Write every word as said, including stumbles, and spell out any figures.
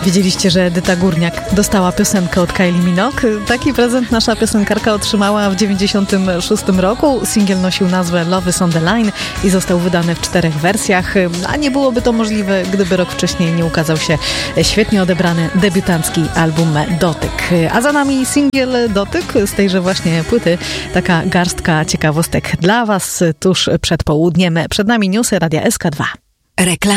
Wiedzieliście, że Edyta Górniak dostała piosenkę od Kylie Minogue? Taki prezent nasza piosenkarka otrzymała w dziewięćdziesiątym szóstym roku. Singiel nosił nazwę Love is on the Line i został wydany w czterech wersjach, a nie byłoby to możliwe, gdyby rok wcześniej nie ukazał się świetnie odebrany debiutancki album Dotyk. A za nami singiel Dotyk z tejże właśnie płyty. Taka garstka ciekawostek dla Was tuż przed południem. Przed nami newsy Radia S K dwa. Reklama.